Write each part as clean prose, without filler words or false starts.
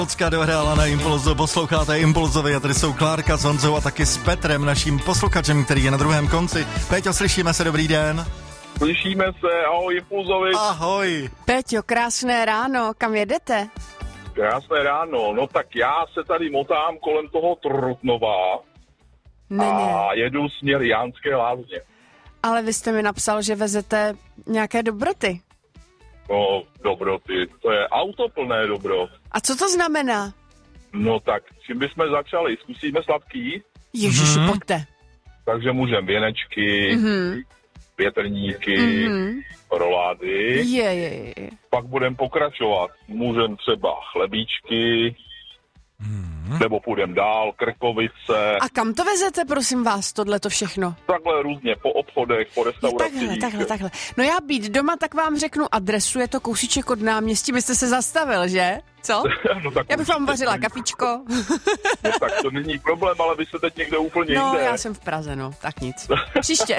Lucka dohrála na Impulzu, posloucháte Impulzovi a tady jsou Klárka s Honzou a taky s Petrem, naším posluchačem, který je na druhém konci. Péťo, slyšíme se, dobrý den. Slyšíme se, ahoj Impulzovi. Ahoj. Péťo, krásné ráno, kam jedete? Krásné ráno, no tak já se tady motám kolem toho Trutnova a jedu směr Jánské Lázně. Ale vy jste mi napsal, že vezete nějaké dobroty. No, dobroty, to je auto plné dobrot. A co to znamená? No tak, čím bychom začali? Zkusíme sladký? Ježiši, pojďte. Takže můžeme věnečky, větrníky, rolády. Je. Pak budeme pokračovat. Můžeme třeba chlebíčky, nebo půjdeme dál, krkovice. A kam to vezete, prosím vás, tohleto všechno? Takhle různě, po obchodech, po restauracích. Takhle. No já být doma, tak vám řeknu adresu, je to kousíček od náměstí, byste se zastavil, že? Co? No, tak já bych vám vařila kafičko. No tak to není problém, ale vy jste teď někde úplně no, jinde. Já jsem v Praze, no, tak nic. Příště.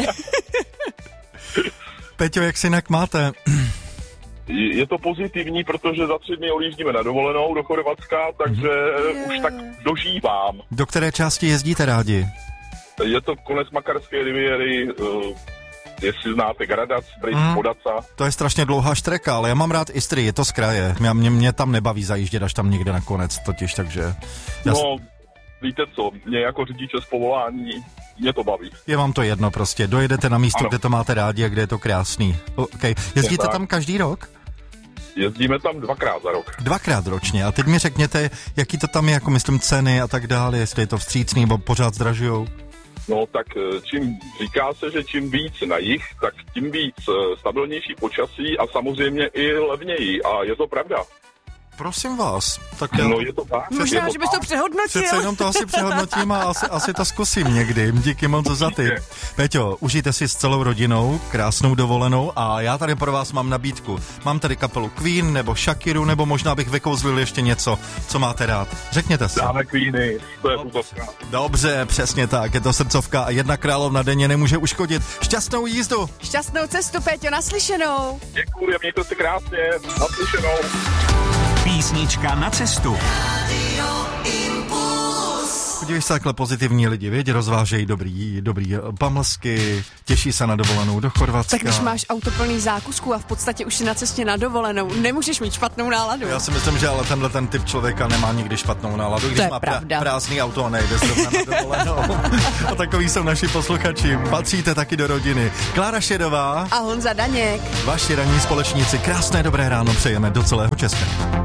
Peťo, jak si jinak máte? Je to pozitivní, protože za 3 dny odjíždíme na dovolenou do Chorvatska, takže už tak dožívám. Do které části jezdíte rádi? Je to konec Makarské riviéry, jestli znáte Gradac, Podaca. To je strašně dlouhá štreka, ale já mám rád Istrii, je to z kraje. Mě tam nebaví zajíždět až tam někde nakonec totiž, takže... No, víte co, mě jako řidiče z povolání, mě to baví. Je vám to jedno prostě, dojedete na místo, kde to máte rádi a kde je to krásný. Okay. Jezdíte tam každý rok? Jezdíme tam 2krát za rok. 2krát ročně. A teď mi řekněte, jaký to tam je, jako myslím ceny a tak dále, jestli je to vstřícný, nebo pořád zdražujou. No tak říká se, že čím víc na jih, tak tím víc stabilnější počasí a samozřejmě i levněji. A je to pravda. Prosím vás. Tak no je to tak. Možná, že bys to přehodnotil. Přece jenom to asi přehodnotím a asi to zkusím někdy. Díky moc za tip. Peťo, užijte si s celou rodinou krásnou dovolenou a já tady pro vás mám nabídku. Mám tady kapelu Queen nebo Shakiru, nebo možná bych vykouzlil ještě něco, co máte rád. Řekněte si. Dáme Queeny, to je srdcovka. Dobře, přesně tak, je to srdcovka a jedna královna denně nemůže uškodit. Šťastnou jízdu. Šťastnou cestu, Péťo, naslyšenou. Děkuji, mějte se krásně, naslyšenou. Písnička na cestu. Podívej se, takhle pozitivní lidi, věď, rozvážejí dobrý pamlsky, těší se na dovolenou do Chorvatska. Tak když máš auto plný zákusků a v podstatě už si na cestě na dovolenou, nemůžeš mít špatnou náladu. Já si myslím, že ale ten typ člověka nemá nikdy špatnou náladu, když má prázdný auto a nejde zrovna na dovolenou. A takový jsou naši posluchači. Patříte taky do rodiny. Klára Šedová a Honza Daněk. Vaši ranní společníci. Krásné dobré ráno přejeme do celého Česka.